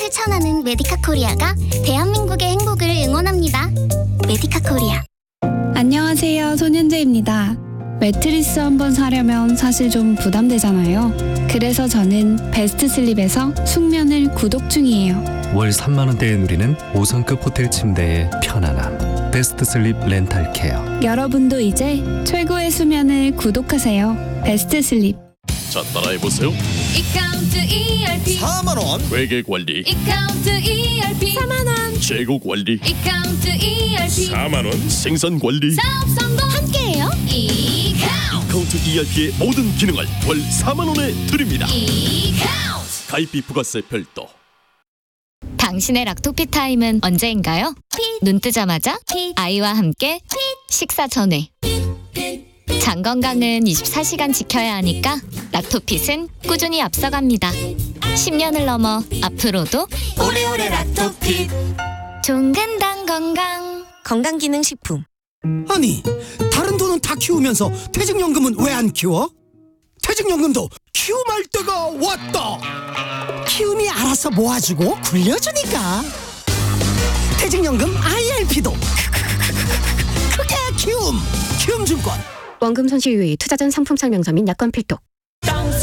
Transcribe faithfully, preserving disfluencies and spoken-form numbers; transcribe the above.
실천하는 메디카 코리아가 대한민국의 행복을 응원합니다. 메디카 코리아. 안녕하세요, 손현재입니다. 매트리스 한번 사려면 사실 좀 부담되잖아요. 그래서 저는 베스트 슬립에서 숙면을 구독 중이에요. 월 삼만 원대에 누리는 오 성급 호텔 침대의 편안함. 베스트 슬립 렌탈 케어. 여러분도 이제 최고의 수면을 구독하세요. 베스트 슬립. 자, 따라해보세요. 이카운트 이알피 사만 원. 회계관리. 이카운트 이알피 사만 원. 재고관리. 이카운트 이알피 사만 원. 생산관리. 사업 성공 함께해요. 이카운트 이카운트 이알피의 모든 기능을 월 사만 원에 드립니다. 이카운트. 가입비 부가세 별도. 당신의 락토피 타임은 언제인가요? 눈 뜨자마자 아이와 함께 식사 전에. 장 건강은 이십사 시간 지켜야 하니까 락토핏은 꾸준히 앞서갑니다. 십 년을 넘어 앞으로도 오래오래 락토핏. 종근당 건강 건강기능식품. 아니, 다른 돈은 다 키우면서 퇴직연금은 왜 안 키워? 퇴직연금도 키움할 때가 왔다. 키움이 알아서 모아주고 굴려주니까. 퇴직연금 아이알피도 크게 키움. 키움증권. 원금 손실 유의 투자전 상품 설명서 및 약관 필독.